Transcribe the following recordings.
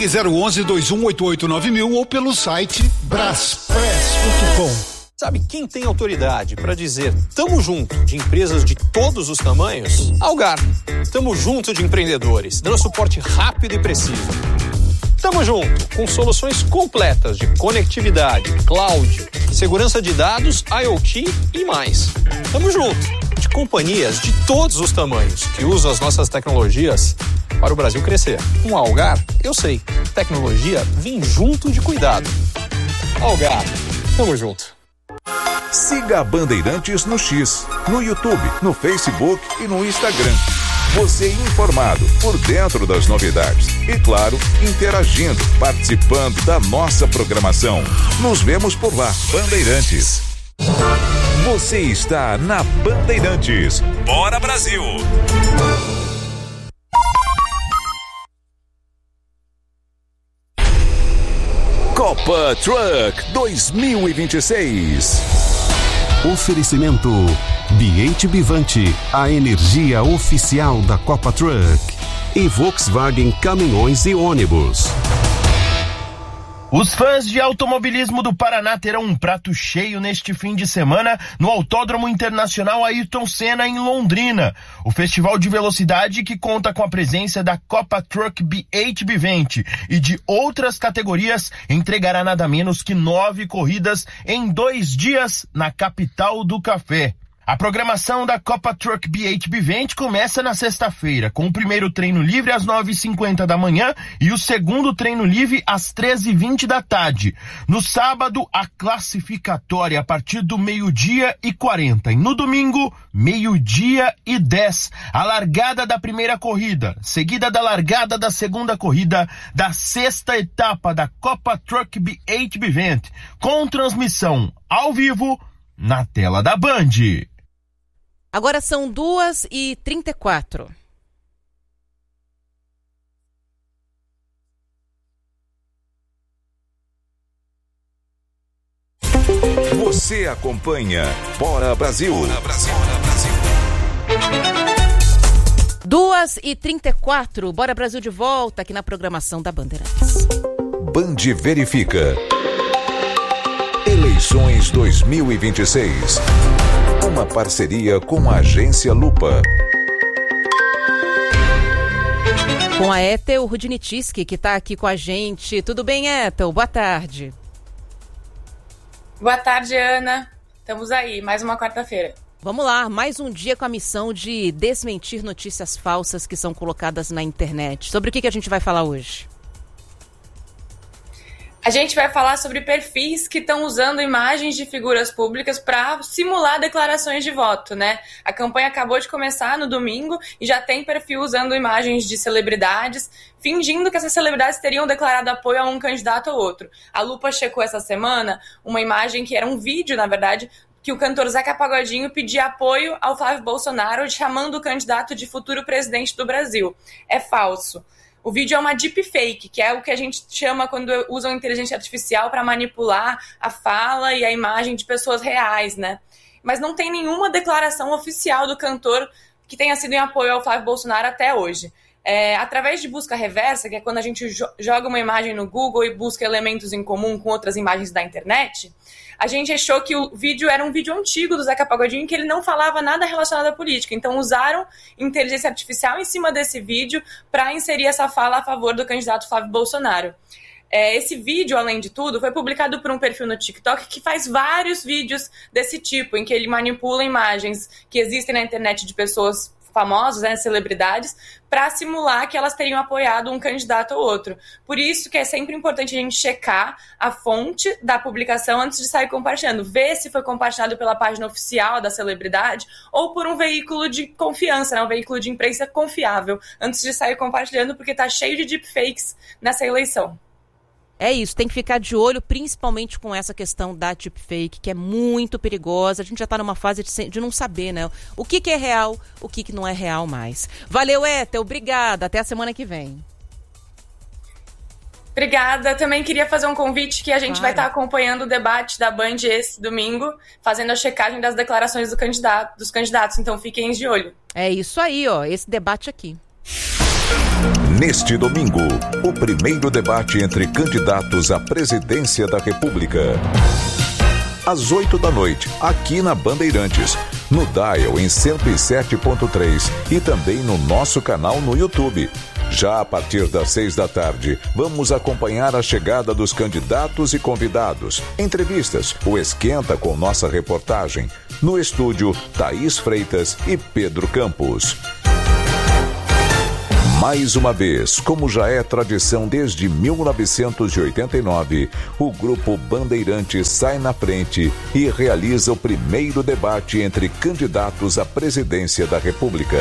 Ligue 011-2188-9000 ou pelo site braspress.com. Sabe quem tem autoridade para dizer tamo junto de empresas de todos os tamanhos? Algar. Tamo junto de empreendedores, dando suporte rápido e preciso. Tamo junto com soluções completas de conectividade, cloud, segurança de dados, IoT e mais. Tamo junto de companhias de todos os tamanhos que usam as nossas tecnologias para o Brasil crescer. Com a Algar, eu sei, tecnologia vem junto de cuidado. Algar, tamo junto. Siga a Bandeirantes no X, no YouTube, no Facebook e no Instagram. Você informado, por dentro das novidades. E claro, interagindo, participando da nossa programação. Nos vemos por lá, Bandeirantes. Você está na Bandeirantes. Bora Brasil! Copa Truck 2026. Oferecimento BH Bivante, a energia oficial da Copa Truck. E Volkswagen Caminhões e Ônibus. Os fãs de automobilismo do Paraná terão um prato cheio neste fim de semana no Autódromo Internacional Ayrton Senna, em Londrina. O festival de velocidade, que conta com a presença da Copa Truck BH Bivante e de outras categorias, entregará nada menos que 9 corridas em 2 dias na capital do café. A programação da Copa Truck BH Bivante começa na sexta-feira, com o primeiro treino livre às 9h50 da manhã e o segundo treino livre às 13h20 da tarde. No sábado, a classificatória a partir do 12h40. E no domingo, 12h10. A largada da primeira corrida, seguida da largada da segunda corrida da sexta etapa da Copa Truck BH Bivante, com transmissão ao vivo na tela da Band. Agora são 2h34. Você acompanha Bora Brasil. Bora Brasil. 2h34. Bora Brasil de volta aqui na programação da Bandeirantes. Band verifica. Eleições 2026. Uma parceria com a Agência Lupa. Com a Ethel Rudnitsky, que está aqui com a gente. Tudo bem, Ethel? Boa tarde. Boa tarde, Ana. Estamos aí, mais uma quarta-feira. Vamos lá, mais um dia com a missão de desmentir notícias falsas que são colocadas na internet. Sobre o que a gente vai falar hoje? A gente vai falar sobre perfis que estão usando imagens de figuras públicas para simular declarações de voto, né? A campanha acabou de começar no domingo e já tem perfil usando imagens de celebridades, fingindo que essas celebridades teriam declarado apoio a um candidato ou outro. A Lupa checou essa semana uma imagem que era um vídeo, na verdade, que o cantor Zeca Pagodinho pedia apoio ao Flávio Bolsonaro, chamando o candidato de futuro presidente do Brasil. É falso. O vídeo é uma deepfake, que é o que a gente chama quando usam inteligência artificial para manipular a fala e a imagem de pessoas reais, né? Mas não tem nenhuma declaração oficial do cantor que tenha sido em apoio ao Flávio Bolsonaro até hoje. Através de busca reversa, que é quando a gente joga uma imagem no Google e busca elementos em comum com outras imagens da internet, a gente achou que o vídeo era um vídeo antigo do Zeca Pagodinho, que ele não falava nada relacionado à política. Então usaram inteligência artificial em cima desse vídeo para inserir essa fala a favor do candidato Flávio Bolsonaro. Esse vídeo, além de tudo, foi publicado por um perfil no TikTok que faz vários vídeos desse tipo, em que ele manipula imagens que existem na internet de pessoas famosas, né, celebridades, para simular que elas teriam apoiado um candidato ou outro. Por isso que é sempre importante a gente checar a fonte da publicação antes de sair compartilhando, ver se foi compartilhado pela página oficial da celebridade ou por um veículo de confiança, né, um veículo de imprensa confiável, antes de sair compartilhando, porque tá cheio de deepfakes nessa eleição. É isso, tem que ficar de olho, principalmente com essa questão da deepfake, que é muito perigosa. A gente já está numa fase de não saber, né? O que é real, o que não é real mais. Valeu, Ethel, obrigada. Até a semana que vem. Obrigada. Também queria fazer um convite que a gente vai estar acompanhando o debate da Band esse domingo, fazendo a checagem das declarações dos candidatos. Então fiquem de olho. É isso aí, ó, esse debate aqui. Neste domingo, o primeiro debate entre candidatos à presidência da República. Às 8 da noite, aqui na Bandeirantes, no Dial em 107.3 e também no nosso canal no YouTube. Já a partir das 6 da tarde, vamos acompanhar a chegada dos candidatos e convidados, entrevistas, o Esquenta com nossa reportagem. No estúdio, Thaís Freitas e Pedro Campos. Mais uma vez, como já é tradição desde 1989, o Grupo Bandeirantes sai na frente e realiza o primeiro debate entre candidatos à presidência da República.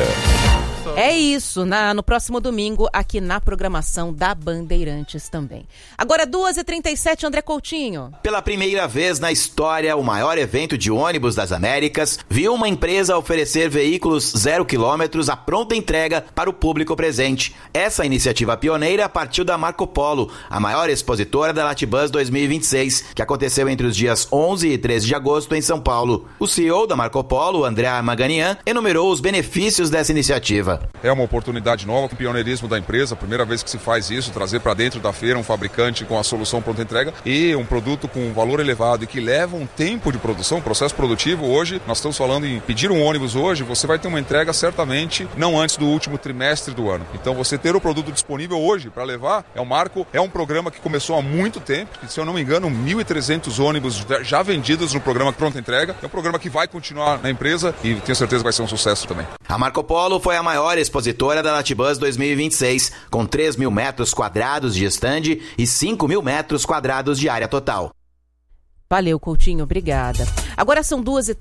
É isso, no próximo domingo, aqui na programação da Bandeirantes também. Agora, 2h37, André Coutinho. Pela primeira vez na história, o maior evento de ônibus das Américas viu uma empresa oferecer veículos 0 km à pronta entrega para o público presente. Essa iniciativa pioneira partiu da Marco Polo, a maior expositora da Latibus 2026, que aconteceu entre os dias 11 e 13 de agosto em São Paulo. O CEO da Marco Polo, André Maganian, enumerou os benefícios dessa iniciativa. É uma oportunidade nova, com o pioneirismo da empresa, primeira vez que se faz isso, trazer para dentro da feira um fabricante com a solução pronta entrega e um produto com valor elevado e que leva um tempo de produção, processo produtivo. Hoje, nós estamos falando em pedir um ônibus hoje, você vai ter uma entrega certamente não antes do último trimestre do ano. Então você ter o produto disponível hoje para levar é um marco, é um programa que começou há muito tempo, que, se eu não me engano, 1.300 ônibus já vendidos no programa pronta entrega. É um programa que vai continuar na empresa e tenho certeza que vai ser um sucesso também. A Marco Polo foi a maior expositora da Latibus 2026, com 3 mil metros quadrados de estande e 5 mil metros quadrados de área total. Valeu, Coutinho, obrigada. Agora são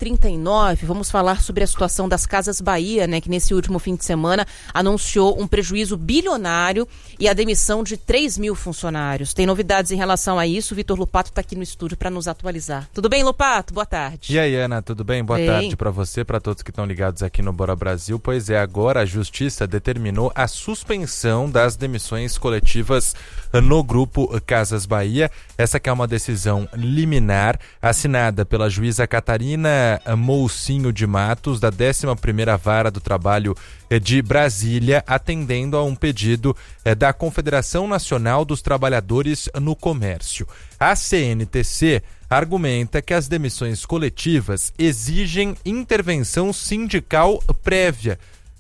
2h39, vamos falar sobre a situação das Casas Bahia, que nesse último fim de semana anunciou um prejuízo bilionário e a demissão de 3 mil funcionários. Tem novidades em relação a isso? O Vitor Lupato está aqui no estúdio para nos atualizar. Tudo bem, Lupato? Boa tarde. E aí, Ana, tudo bem? Boa tarde para você, para todos que estão ligados aqui no Bora Brasil. Pois é, agora a Justiça determinou a suspensão das demissões coletivas no Grupo Casas Bahia. Essa que é uma decisão liminar assinada pela juíza Catarina Moucinho de Matos, da 11ª Vara do Trabalho de Brasília, atendendo a um pedido da Confederação Nacional dos Trabalhadores no Comércio. A CNTC argumenta que as demissões coletivas exigem intervenção sindical prévia.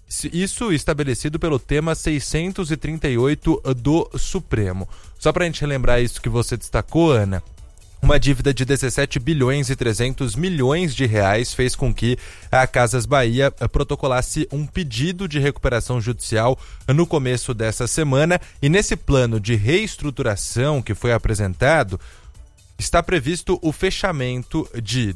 Isso estabelecido pelo tema 638 do Supremo. Só para a gente relembrar isso que você destacou, Ana, uma dívida de 17 bilhões e 300 milhões de reais fez com que a Casas Bahia protocolasse um pedido de recuperação judicial no começo dessa semana. E nesse plano de reestruturação que foi apresentado, está previsto o fechamento de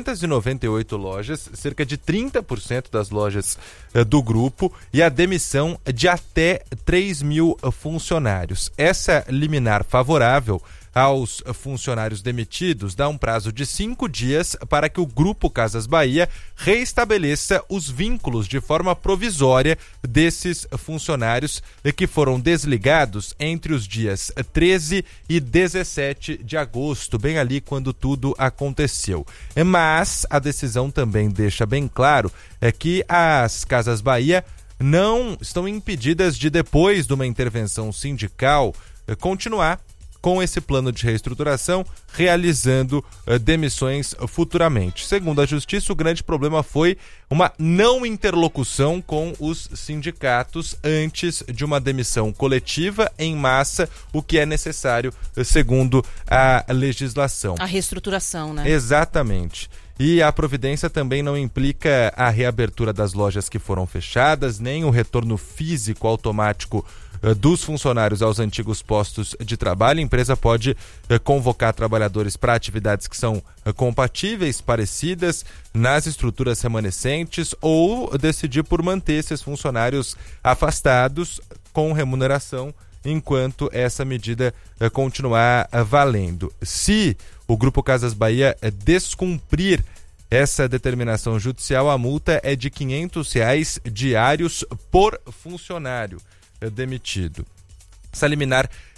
298 lojas, cerca de 30% das lojas do grupo, e a demissão de até 3 mil funcionários. Essa liminar favorável aos funcionários demitidos dá um prazo de 5 dias para que o Grupo Casas Bahia reestabeleça os vínculos de forma provisória desses funcionários que foram desligados entre os dias 13 e 17 de agosto, bem ali quando tudo aconteceu. Mas a decisão também deixa bem claro que as Casas Bahia não estão impedidas de, depois de uma intervenção sindical, continuar com esse plano de reestruturação, realizando demissões futuramente. Segundo a Justiça, o grande problema foi uma não interlocução com os sindicatos antes de uma demissão coletiva em massa, o que é necessário segundo a legislação. A reestruturação, né? Exatamente. E a providência também não implica a reabertura das lojas que foram fechadas, nem o retorno físico automático dos funcionários aos antigos postos de trabalho. A empresa pode convocar trabalhadores para atividades que são compatíveis, parecidas, nas estruturas remanescentes, ou decidir por manter esses funcionários afastados com remuneração enquanto essa medida continuar valendo. Se o Grupo Casas Bahia descumprir essa determinação judicial, a multa é de R$500 diários por funcionário demitido. Essa liminar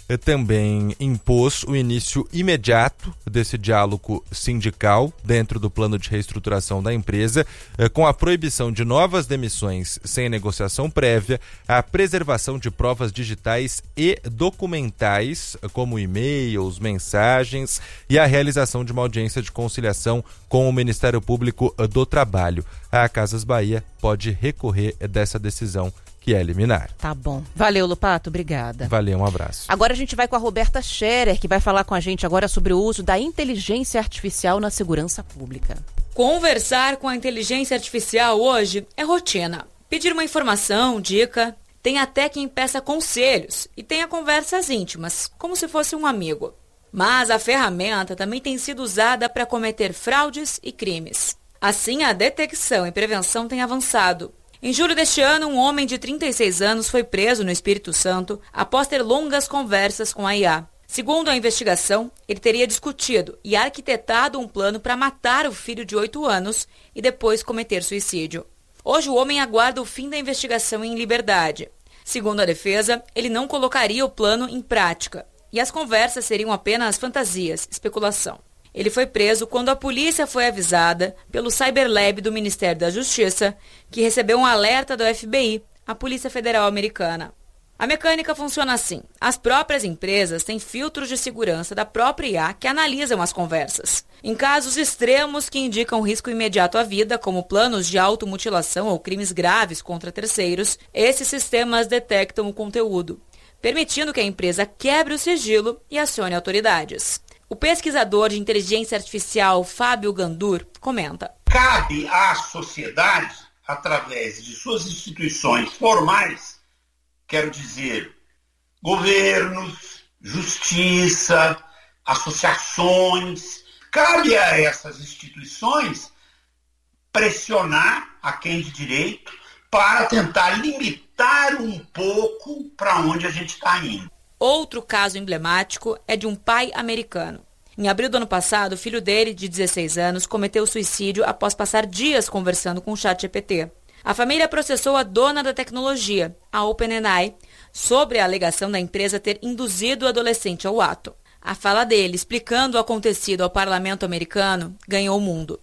também impôs o início imediato desse diálogo sindical dentro do plano de reestruturação da empresa, com a proibição de novas demissões sem negociação prévia, a preservação de provas digitais e documentais, como e-mails, mensagens, e a realização de uma audiência de conciliação com o Ministério Público do Trabalho. A Casas Bahia pode recorrer dessa decisão, que é liminar. Tá bom. Valeu, Lupato. Obrigada. Valeu, um abraço. Agora a gente vai com a Roberta Scherer, que vai falar com a gente agora sobre o uso da inteligência artificial na segurança pública. Conversar com a inteligência artificial hoje é rotina. Pedir uma informação, dica, tem até quem peça conselhos e tenha conversas íntimas, como se fosse um amigo. Mas a ferramenta também tem sido usada para cometer fraudes e crimes. Assim, a detecção e prevenção têm avançado. Em julho deste ano, um homem de 36 anos foi preso no Espírito Santo após ter longas conversas com a IA. Segundo a investigação, ele teria discutido e arquitetado um plano para matar o filho de 8 anos e depois cometer suicídio. Hoje, o homem aguarda o fim da investigação em liberdade. Segundo a defesa, ele não colocaria o plano em prática e as conversas seriam apenas fantasias, especulação. Ele foi preso quando a polícia foi avisada pelo Cyberlab do Ministério da Justiça, que recebeu um alerta do FBI, a Polícia Federal Americana. A mecânica funciona assim. As próprias empresas têm filtros de segurança da própria IA que analisam as conversas. Em casos extremos que indicam risco imediato à vida, como planos de automutilação ou crimes graves contra terceiros, esses sistemas detectam o conteúdo, permitindo que a empresa quebre o sigilo e acione autoridades. O pesquisador de inteligência artificial Fábio Gandur comenta: cabe à sociedade, através de suas instituições formais, quero dizer, governos, justiça, associações, cabe a essas instituições pressionar a quem de direito para tentar limitar um pouco para onde a gente está indo. Outro caso emblemático é de um pai americano. Em abril do ano passado, o filho dele, de 16 anos, cometeu suicídio após passar dias conversando com o ChatGPT. A família processou a dona da tecnologia, a OpenAI, sobre a alegação da empresa ter induzido o adolescente ao ato. A fala dele, explicando o acontecido ao parlamento americano, ganhou o mundo.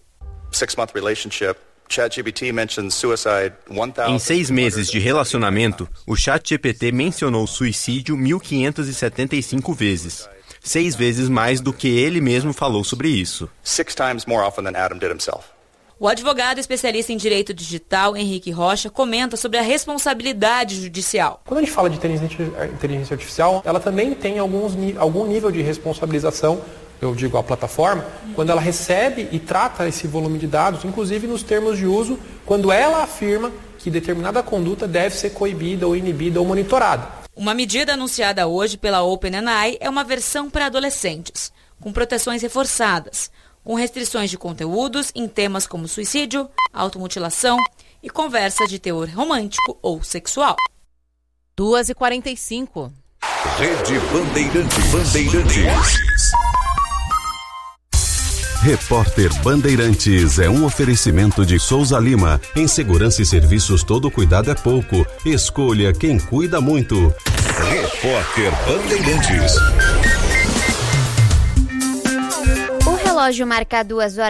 Em 6 meses de relacionamento, o ChatGPT mencionou suicídio 1.575 vezes. 6 vezes mais do que ele mesmo falou sobre isso. 6 times more often than Adam did himself. O advogado especialista em direito digital, Henrique Rocha, comenta sobre a responsabilidade judicial. Quando a gente fala de inteligência artificial, ela também tem algum nível de responsabilização, eu digo a plataforma, quando ela recebe e trata esse volume de dados, inclusive nos termos de uso, quando ela afirma que determinada conduta deve ser coibida ou inibida ou monitorada. Uma medida anunciada hoje pela OpenAI é uma versão para adolescentes, com proteções reforçadas, com restrições de conteúdos em temas como suicídio, automutilação e conversa de teor romântico ou sexual. 2h45. Rede Bandeirantes. Repórter Bandeirantes é um oferecimento de Souza Lima. Em segurança e serviços, todo cuidado é pouco. Escolha quem cuida muito. Repórter Bandeirantes. O relógio marca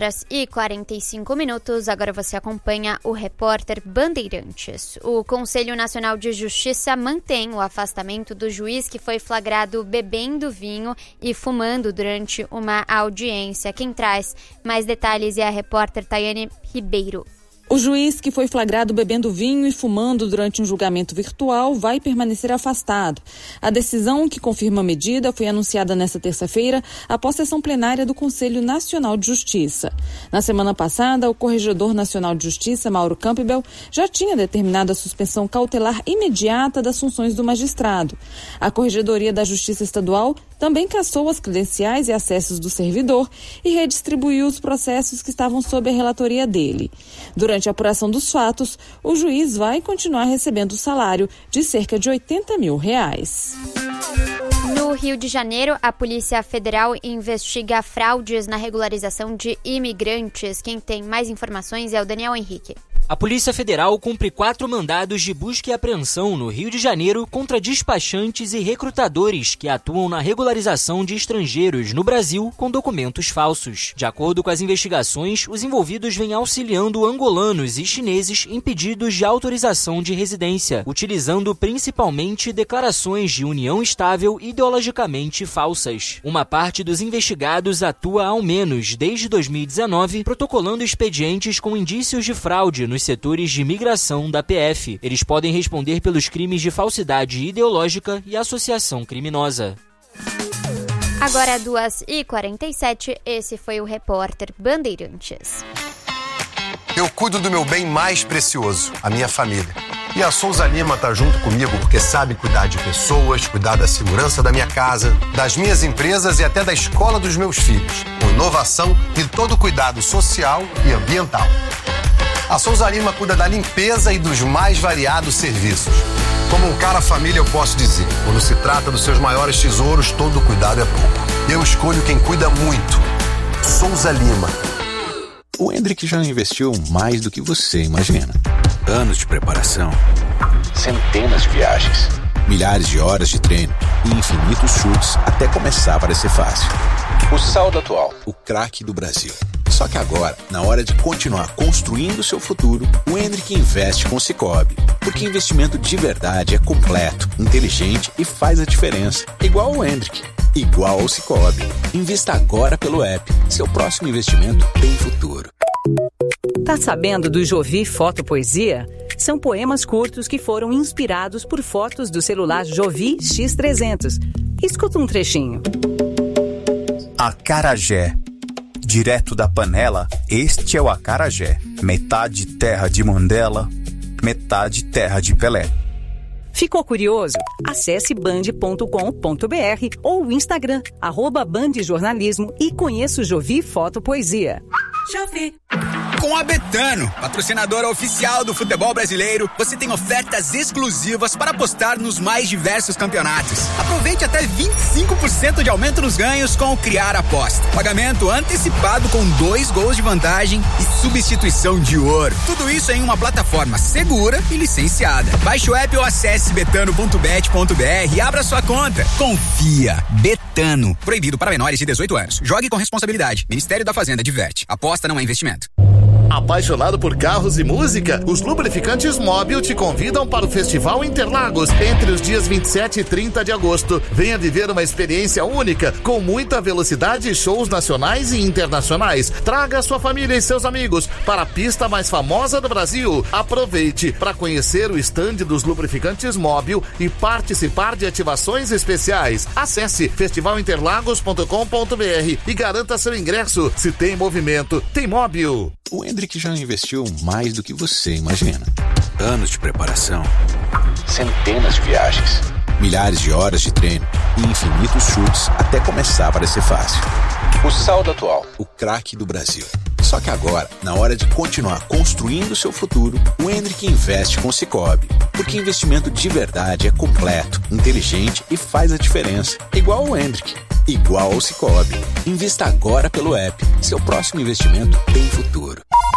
2h45. Agora você acompanha o Repórter Bandeirantes. O Conselho Nacional de Justiça mantém o afastamento do juiz que foi flagrado bebendo vinho e fumando durante uma audiência. Quem traz mais detalhes é a repórter Tayane Ribeiro. O juiz que foi flagrado bebendo vinho e fumando durante um julgamento virtual vai permanecer afastado. A decisão que confirma a medida foi anunciada nesta terça-feira após sessão plenária do Conselho Nacional de Justiça. Na semana passada, o Corregedor Nacional de Justiça, Mauro Campbell, já tinha determinado a suspensão cautelar imediata das funções do magistrado. A Corregedoria da Justiça Estadual também cassou as credenciais e acessos do servidor e redistribuiu os processos que estavam sob a relatoria dele. Durante a apuração dos fatos, o juiz vai continuar recebendo o salário de cerca de R$80 mil. No Rio de Janeiro, a Polícia Federal investiga fraudes na regularização de imigrantes. Quem tem mais informações é o Daniel Henrique. A Polícia Federal cumpre 4 mandados de busca e apreensão no Rio de Janeiro contra despachantes e recrutadores que atuam na regularização de estrangeiros no Brasil com documentos falsos. De acordo com as investigações, os envolvidos vêm auxiliando angolanos e chineses em pedidos de autorização de residência, utilizando principalmente declarações de união estável ideologicamente falsas. Uma parte dos investigados atua ao menos desde 2019, protocolando expedientes com indícios de fraude nos setores de imigração da PF. Eles podem responder pelos crimes de falsidade ideológica e associação criminosa. Agora 2h47, esse foi o Repórter Bandeirantes. Eu cuido do meu bem mais precioso, a minha família. E a Souza Lima tá junto comigo porque sabe cuidar de pessoas, cuidar da segurança da minha casa, das minhas empresas e até da escola dos meus filhos, com inovação e todo cuidado social e ambiental. A Souza Lima cuida da limpeza e dos mais variados serviços. Como um cara família, eu posso dizer, quando se trata dos seus maiores tesouros, todo cuidado é pouco. Eu escolho quem cuida muito. Souza Lima. O Hendrick já investiu mais do que você imagina. Anos de preparação, centenas de viagens, milhares de horas de treino e infinitos chutes até começar a parecer fácil. O saldo atual, o craque do Brasil. Só que agora, na hora de continuar construindo seu futuro, o Hendrick investe com o Sicoob. Porque investimento de verdade é completo, inteligente e faz a diferença. Igual o Hendrick, igual ao Sicoob. Invista agora pelo app. Seu próximo investimento tem futuro. Tá sabendo do Jovi Fotopoesia? São poemas curtos que foram inspirados por fotos do celular Jovi X300. Escuta um trechinho. Acarajé. Direto da panela, este é o acarajé. Metade terra de Mandela, metade terra de Pelé. Ficou curioso? Acesse band.com.br ou o Instagram, @bandjornalismo e conheça o Jovi Fotopoesia. Jovi. Com a Betano, patrocinadora oficial do futebol brasileiro, você tem ofertas exclusivas para apostar nos mais diversos campeonatos. Aproveite até 25% de aumento nos ganhos com o Criar Aposta. Pagamento antecipado com 2 gols de vantagem e substituição de ouro. Tudo isso em uma plataforma segura e licenciada. Baixe o app ou acesse betano.bet.br e abra sua conta. Confia. Betano. Proibido para menores de 18 anos. Jogue com responsabilidade. Ministério da Fazenda diverte. Aposta não é investimento. Apaixonado por carros e música? Os Lubrificantes Móbil te convidam para o Festival Interlagos entre os dias 27 e 30 de agosto. Venha viver uma experiência única com muita velocidade e shows nacionais e internacionais. Traga sua família e seus amigos para a pista mais famosa do Brasil. Aproveite para conhecer o estande dos Lubrificantes Móbil e participar de ativações especiais. Acesse festivalinterlagos.com.br e garanta seu ingresso. Se tem movimento, tem móvel. O Hendrick já investiu mais do que você imagina. Anos de preparação, centenas de viagens, milhares de horas de treino e infinitos chutes até começar a parecer fácil. O saldo atual, o craque do Brasil. Só que agora, na hora de continuar construindo seu futuro, o Hendrick investe com o Sicoob. Porque investimento de verdade é completo, inteligente e faz a diferença. Igual o Hendrick, igual ao Sicoob. Invista agora pelo app. Seu próximo investimento tem futuro.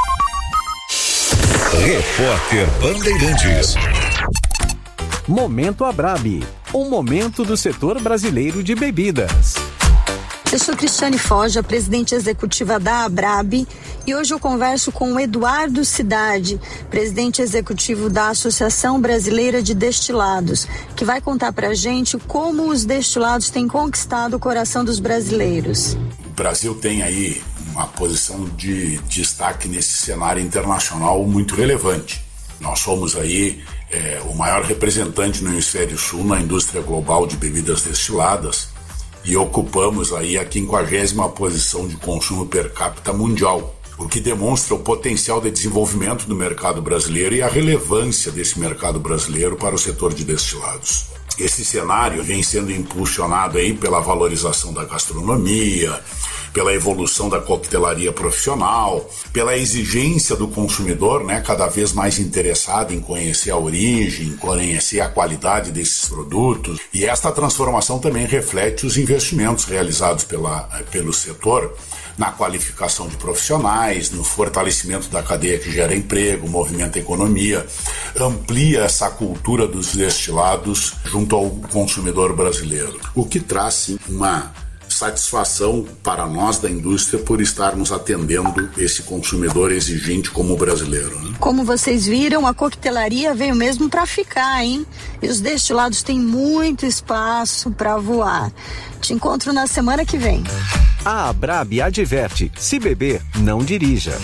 Repórter Bandeirantes. Momento Abrabi, um momento do setor brasileiro de bebidas. Eu sou Cristiane Foja, presidente executiva da Abrabi, e hoje eu converso com o Eduardo Cidade, presidente executivo da Associação Brasileira de Destilados, que vai contar pra gente como os destilados têm conquistado o coração dos brasileiros. O Brasil tem aí uma posição de destaque nesse cenário internacional muito relevante. Nós somos aí o maior representante no Hemisfério Sul na indústria global de bebidas destiladas e ocupamos aí a 50ª posição de consumo per capita mundial, o que demonstra o potencial de desenvolvimento do mercado brasileiro e a relevância desse mercado brasileiro para o setor de destilados. Esse cenário vem sendo impulsionado aí pela valorização da gastronomia, pela evolução da coquetelaria profissional, pela exigência do consumidor, né, cada vez mais interessado em conhecer a origem, conhecer a qualidade desses produtos. E esta transformação também reflete os investimentos realizados pelo setor na qualificação de profissionais, no fortalecimento da cadeia que gera emprego, movimenta a economia, amplia essa cultura dos destilados junto ao consumidor brasileiro. O que traz, sim, uma satisfação para nós da indústria por estarmos atendendo esse consumidor exigente como o brasileiro, né? Como vocês viram, a coquetelaria veio mesmo para ficar, hein? E os destilados têm muito espaço para voar. Te encontro na semana que vem. A Abrab adverte: se beber, não dirija.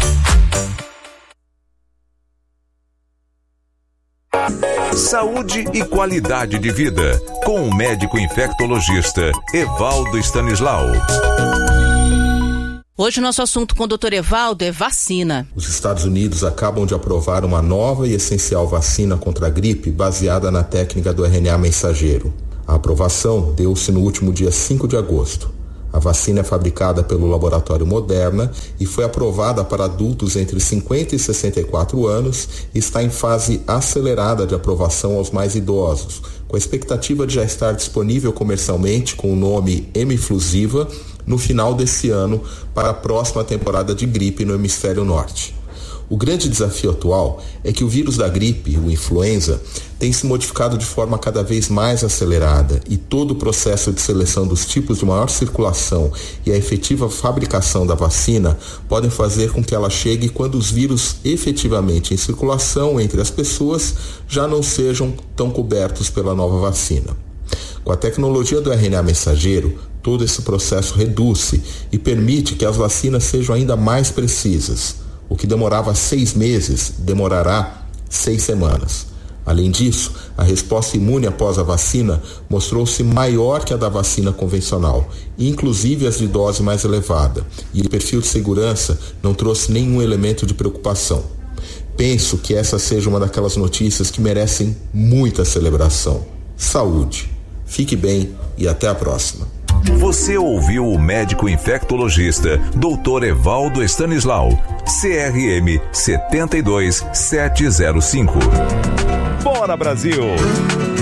Saúde e qualidade de vida, com o médico infectologista Evaldo Stanislau. Hoje o nosso assunto com o Dr. Evaldo é vacina. Os Estados Unidos acabam de aprovar uma nova e essencial vacina contra a gripe baseada na técnica do RNA mensageiro. A aprovação deu-se no último dia 5 de agosto. A vacina é fabricada pelo laboratório Moderna e foi aprovada para adultos entre 50 e 64 anos e está em fase acelerada de aprovação aos mais idosos, com a expectativa de já estar disponível comercialmente com o nome Emiflusiva no final desse ano para a próxima temporada de gripe no hemisfério norte. O grande desafio atual é que o vírus da gripe, o influenza, tem se modificado de forma cada vez mais acelerada e todo o processo de seleção dos tipos de maior circulação e a efetiva fabricação da vacina podem fazer com que ela chegue quando os vírus efetivamente em circulação entre as pessoas já não sejam tão cobertos pela nova vacina. Com a tecnologia do RNA mensageiro, todo esse processo reduz-se e permite que as vacinas sejam ainda mais precisas. O que demorava 6 meses, demorará 6 semanas. Além disso, a resposta imune após a vacina mostrou-se maior que a da vacina convencional, inclusive as de dose mais elevada, e o perfil de segurança não trouxe nenhum elemento de preocupação. Penso que essa seja uma daquelas notícias que merecem muita celebração. Saúde. Fique bem e até a próxima. Você ouviu o médico infectologista Dr. Evaldo Stanislau, CRM 72705. Bora, Brasil!